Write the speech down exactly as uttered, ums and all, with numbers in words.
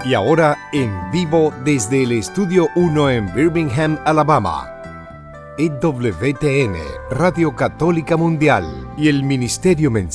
Y ahora en vivo desde el Estudio uno en Birmingham, Alabama. E W T N, Radio Católica Mundial y el Ministerio Mensaje